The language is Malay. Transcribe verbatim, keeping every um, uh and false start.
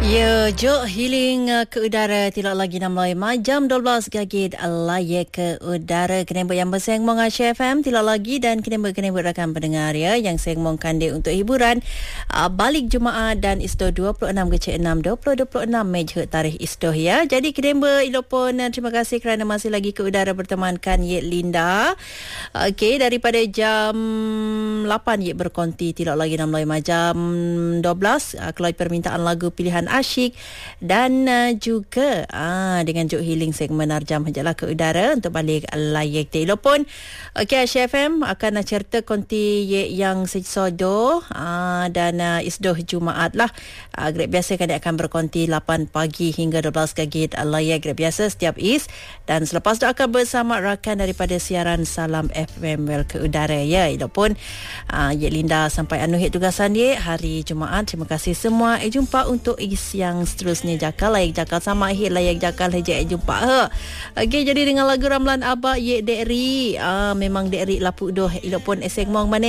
Ya, jok healing uh, ke udara tidak lagi namai majam dua belas gagit layak ke udara kenembut yang bersengmong Asia F M tidak lagi dan kenembut-kenembut rakan pendengar ya yang sengmong kandil untuk hiburan uh, balik Jumaat dan isto dua puluh enam ke enam dua ribu dua puluh enam Mei tarikh isto ya. Jadi kenembut ilopon uh, terima kasih kerana masih lagi ke udara bertemankan Yet Linda. Okey, daripada jam lapan Yet berkonti tidak lagi namai majam dua belas uh, kalau permintaan lagu pilihan asyik dan uh, juga uh, dengan Jok Healing segmen Arjam Hajalah ke udara untuk balik layak telefon. Okey, Asia F M akan uh, cerita konti ye yang sesodo uh, dan uh, isdoh Jumaat lah. Uh, grab biasa kan dia akan berkonti lapan pagi hingga dua belas gagit layak grab biasa setiap is dan selepas tu akan bersama rakan daripada siaran Salam F M well ke udara ya. Ilapun uh, Ye Linda sampai anuh tugasan dia hari Jumaat. Terima kasih semua. Eh jumpa untuk is yang seterusnya jakal layak jakal sama akhir layak jakal haja jumpa ha. Okey, jadi dengan lagu Ramlan Abah Ye Dekri ah memang Dekri lapuk doh ilok pun eseng mong mana